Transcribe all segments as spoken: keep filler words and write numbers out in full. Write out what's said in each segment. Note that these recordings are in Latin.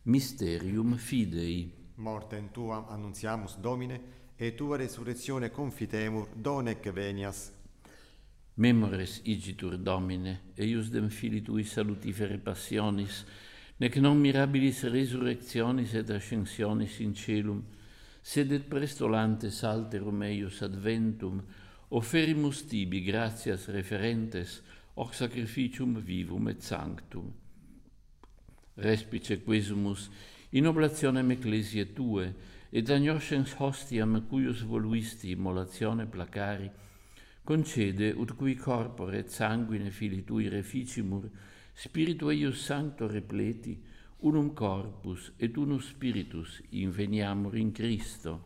Mysterium Fidei. Mortem tuam annuntiamus, Domine, et tua resurrectione confitemur, donec venias. Memores igitur, Domine, eius dem Filii Tui salutifere passionis, nec non mirabilis resurrectionis et ascensionis in celum, sed et prestolantes alterum eius adventum, offerimus tibi gratias referentes, hoc sacrificium vivum et sanctum. Respice quesumus in oblationem ecclesiae Tue, et agnoscens hostiam cuius voluisti immolatione placari, concede ut cui corpore et sanguine Filii Tui reficimur, Spiritu eius sancto repleti, unum corpus et unus spiritus inveniamur in Christo.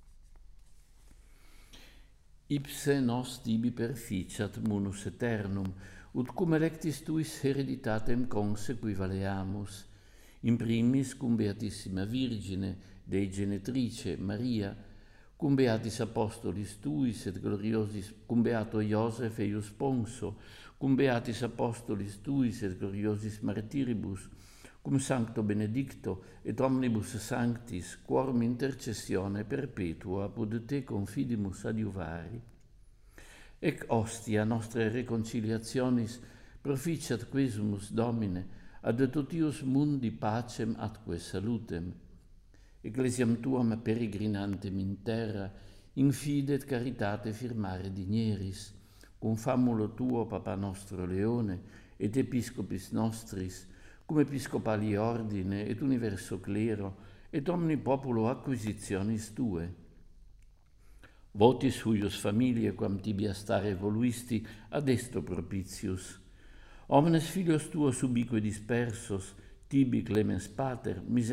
Ipse nos tibi perficiat munus aeternum, ut cum electis Tuis hereditatem consequivaleamus, in primis cum Beatissima Virgine, Dei Genetrice Maria, cum Beatis Apostolis Tuis et gloriosis, cum Beato Iosef eius Ponso, cum Beatis Apostolis Tuis et gloriosis martiribus, cum Sancto Benedicto et omnibus sanctis, quorum intercessione perpetua apud Te confidimus adiuvari. Ec ostia nostre reconciliationis proficiat quesumus, Domine, ad totius mundi pacem atque salutem. Ecclesiam Tuam peregrinantem in terra, in fide et caritate firmare digneris, cum famulo Tuo Papa nostro Leone, et Episcopis nostris, cum Episcopali ordine et universo clero, et omni populo acquisitionis Tue. Votis huius familiae quam Tibia stare voluisti ad esto propitius. Omnes filios Tuos ubique dispersos, Tibi clemens Pater, misericors